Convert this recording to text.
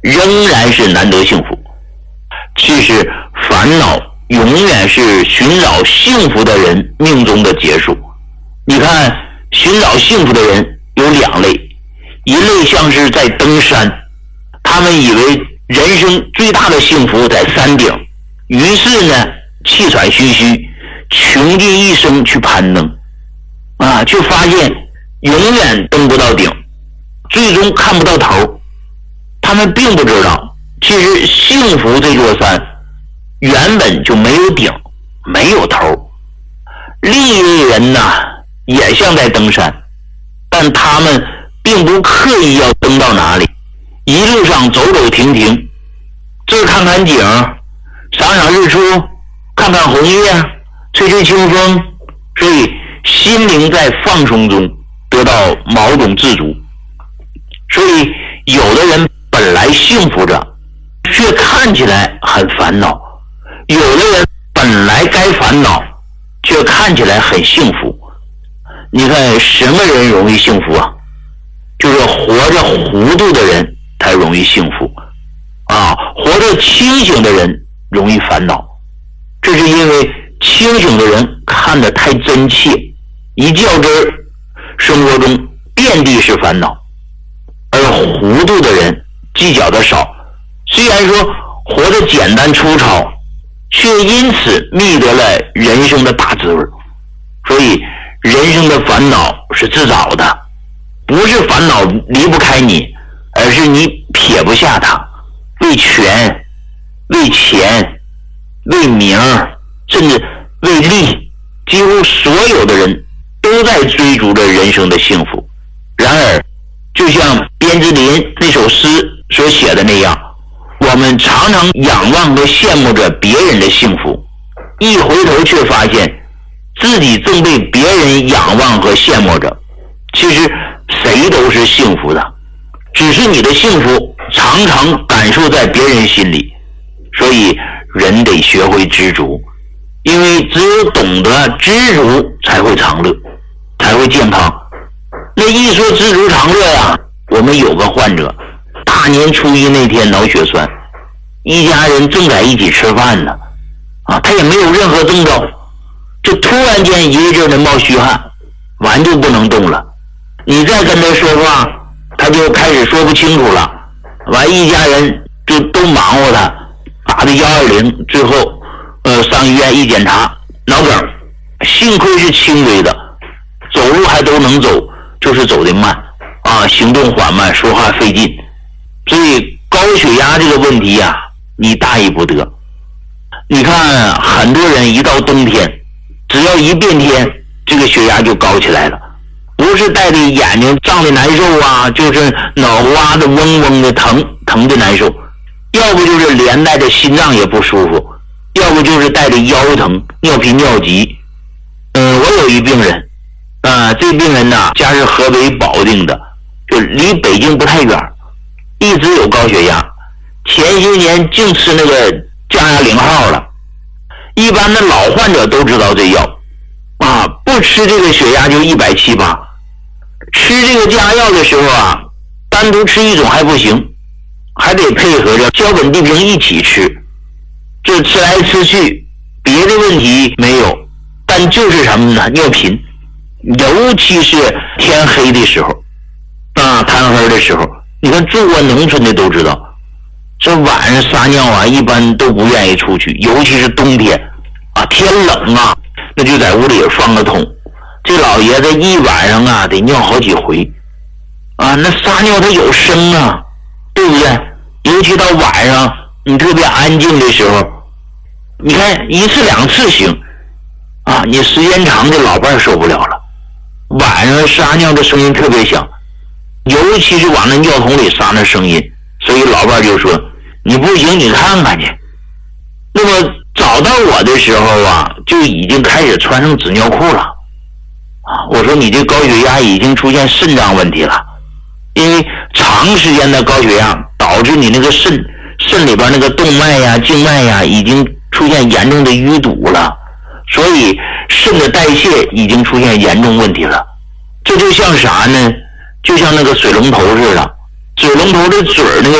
仍然是难得幸福。其实烦恼永远是寻找幸福的人命中的结束。你看，寻找幸福的人有两类，一类像是在登山，他们以为人生最大的幸福在山顶，于是呢气喘吁吁，穷尽一生去攀登，却发现永远登不到顶，最终看不到头。他们并不知道，其实幸福这座山原本就没有顶，没有头。另一类人呢，也像在登山，但他们并不刻意要登到哪里，一路上走走停停，这看看景，赏赏日出，看看红叶，吹吹清风，所以心灵在放松中得到某种自足。所以有的人本来幸福着，却看起来很烦恼；有的人本来该烦恼，却看起来很幸福。你看什么人容易幸福啊？就是活着糊涂的人才容易幸福活着清醒的人容易烦恼。这是因为清醒的人看得太真切，一较真儿，生活中遍地是烦恼；而糊涂的人计较的少，虽然说活得简单粗糙，却因此觅得了人生的大滋味。所以人生的烦恼是自找的，不是烦恼离不开你，而是你撇不下它。为权，为钱，为名，甚至为利，几乎所有的人都在追逐着人生的幸福。然而就像边之琳那首诗所写的那样，我们常常仰望和羡慕着别人的幸福，一回头却发现自己正被别人仰望和羡慕着。其实谁都是幸福的，只是你的幸福常常感受在别人心里。所以人得学会知足，因为只有懂得知足才会长乐，才会健康。那一说知足常乐呀，我们有个患者大年初一那天脑血栓，一家人正在一起吃饭呢，他也没有任何征兆，就突然间一个劲儿的冒虚汗，完就不能动了。你再跟他说话，他就开始说不清楚了。完，一家人就都忙活他，打的120，最后上医院一检查，脑梗，幸亏是轻微的，走路还都能走，就是走得慢行动缓慢，说话费劲。所以高血压这个问题呀，你大意不得。你看很多人一到冬天，只要一变天，这个血压就高起来了，不是带着眼睛胀的难受就是脑瓜子嗡嗡的疼的难受，要不就是连带着心脏也不舒服，要不就是带着腰疼、尿频尿急。我有一病人这病人呢，家是河北保定的，就离北京不太远，一直有高血压，前些年净吃那个降压0号了。一般的老患者都知道这药不吃这个血压就170、180。吃这个降压药的时候单独吃一种还不行，还得配合着硝苯地平一起吃。这吃来吃去，别的问题没有，但就是什么呢？尿频，尤其是天黑的时候贪黑的时候，你看住过农村的都知道，这晚上撒尿一般都不愿意出去，尤其是冬天天冷那就在屋里放个桶。这老爷子一晚上得尿好几回那撒尿他有声对不对？尤其到晚上你特别安静的时候，你看1次2次行你时间长的老伴受不了了，晚上撒尿的声音特别响，尤其是往那尿桶里撒那声音，所以老伴就说你不行你看看去。那么找到我的时候就已经开始穿上纸尿裤了我说你这高血压已经出现肾脏问题了，因为长时间的高血压导致你那个肾里边那个动脉静脉已经出现严重的淤堵了，所以肾的代谢已经出现严重问题了。这就像啥呢？就像那个水龙头似的，水龙头的嘴那个